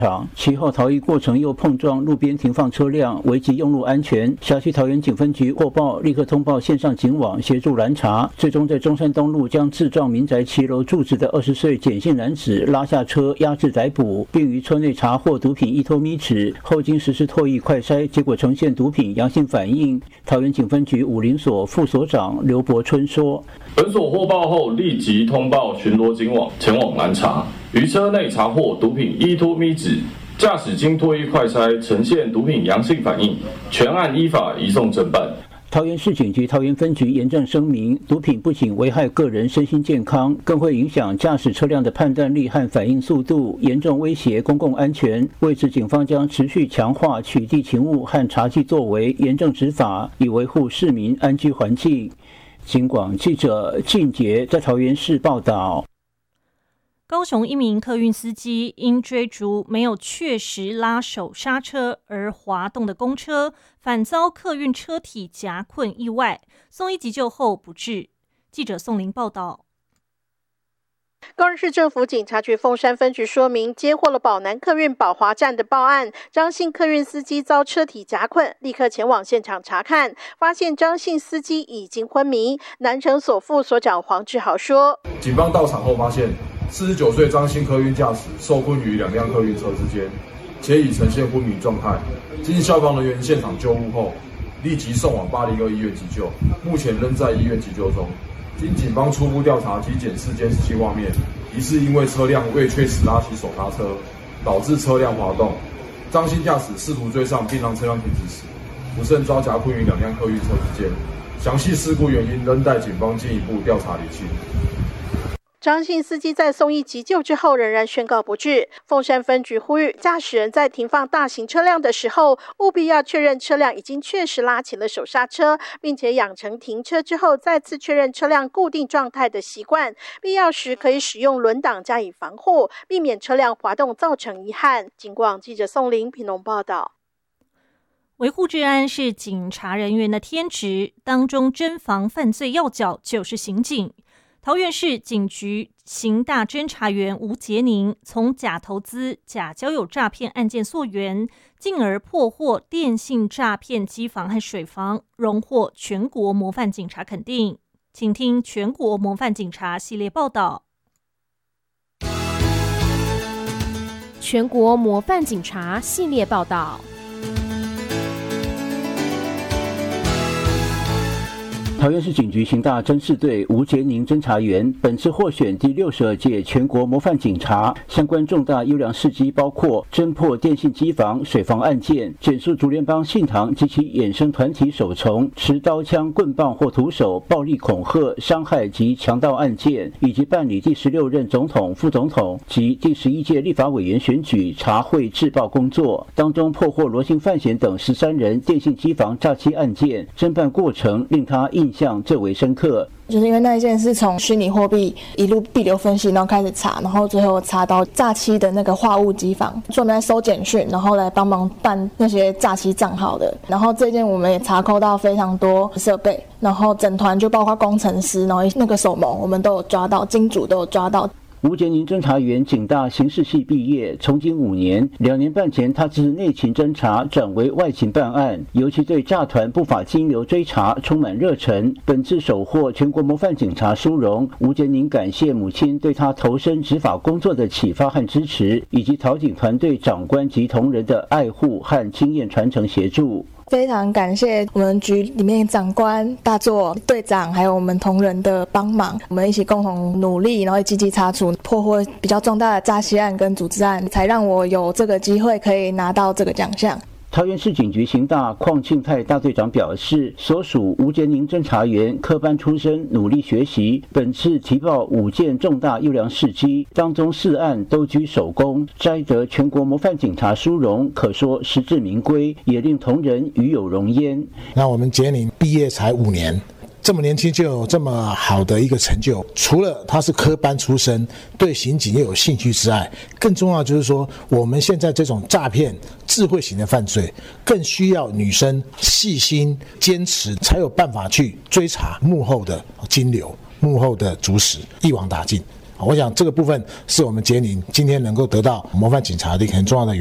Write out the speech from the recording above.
其后逃逸过程又碰撞路边停放车辆，危及用路安全。辖区桃园警分局获报，立刻通报线上警网协助拦查，最终在中山东路将自撞民宅骑楼住址的20岁简姓男子拉下车压制逮捕，并于车内查获毒品1托米尺，后经实施唾液快筛，结果呈现毒品阳性反应。桃园警分局武林所副所长刘伯春说：“ 本所获报后，立即通报巡逻警网前往拦查。”于车内查获毒品1托米纸，驾驶经唾液快筛呈现毒品阳性反应，全案依法移送侦办。 桃园市警局桃园分局严正声明，毒品不仅危害个人身心健康，更会影响驾驶车辆的判断力和反应速度，严重威胁公共安全。为此，警方将持续强化取缔勤务和查缉作为，严正执法，以维护市民安居环境。警广记者靳杰在桃园市报道。 高雄一名客运司机因追逐没有确实拉手刹车而滑动的公车，反遭客运车体夹困意外，送医急救后不治。记者宋玲报道。 高雄市政府警察局凤山分局说明，接获了宝南客运宝华站的报案，张姓客运司机遭车体夹困，立刻前往现场查看，发现张姓司机已经昏迷。南城所副所长黄志豪说， 警方到场后发现49岁张姓客运驾驶受困于2辆客运车之间，且已呈现昏迷状态。经消防人员现场救护后，立即送往802医院急救，目前仍在医院急救中。经警方初步调查及检视监视器画面，疑似因为车辆未确实拉起手刹车，导致车辆滑动。张姓驾驶试图追上并让车辆停止时，不慎遭夹困于2辆客运车之间。详细事故原因仍待警方进一步调查厘清。 张姓司机在送医急救之后仍然宣告不治。凤山分局呼吁驾驶人在停放大型车辆的时候，务必要确认车辆已经确实拉起了手刹车，并且养成停车之后再次确认车辆固定状态的习惯，必要时可以使用轮挡加以防护，避免车辆滑动造成遗憾。警广记者宋玲屏东报道。 维护治安是警察人员的天职，当中侦防犯罪要角就是刑警。桃园市警局刑大侦查员吴杰宁从假投资、假交友诈骗案件溯源，进而破获电信诈骗机房和水房，荣获全国模范警察肯定。请听全国模范警察系列报道。 全国模范警察系列报道。 桃园市警局刑大侦视队吴杰宁侦查员本次获选第62届全国模范警察，相关重大优良事迹包括侦破电信机房、水房案件，检肃竹联帮信堂及其衍生团体首从持刀枪、棍棒或徒手暴力恐吓、伤害及强盗案件，以及办理第16任总统、副总统及第11届立法委员选举查贿制报工作，当中破获罗姓犯嫌等13人电信机房诈欺案件，侦办过程令他印象最为深刻。 就是因为那一件是从虚拟货币一路币流分析，然后开始查，然后最后查到诈欺的那个话务机房，所以我们来收简讯，然后来帮忙办那些诈欺账号的。然后这件我们也查扣到非常多设备，然后整团就包括工程师，然后那个手盟我们都有抓到，金主都有抓到。 吴杰宁侦查员警大刑事系毕业，从警5年，2年半前他自内勤侦查转为外勤办案，尤其对诈团不法金流追查充满热忱。本次首获全国模范警察殊荣，吴杰宁感谢母亲对他投身执法工作的启发和支持，以及桃警团队长官及同仁的爱护和经验传承协助。 非常感谢我们局里面长官、大作、队长，还有我们同仁的帮忙，我们一起共同努力，然后积极查处破获比较重大的诈欺案跟组织案，才让我有这个机会可以拿到这个奖项。 桃园市警局刑大邝庆泰大队长表示，所属吴杰宁侦查员科班出身，努力学习，本次提报5件重大优良事迹，当中4案都居首功，摘得全国模范警察殊荣，可说实至名归，也令同仁与有荣焉。 那我们杰宁毕业才5年。这么年轻就有这么好的一个成就，除了他是科班出身，对刑警又有兴趣之外，更重要就是说，我们现在这种诈骗、智慧型的犯罪，更需要女生细心、坚持，才有办法去追查幕后的金流、幕后的主使，一网打尽。 我想这个部分是我们杰宁今天能够得到模范警察的一个很重要的原因。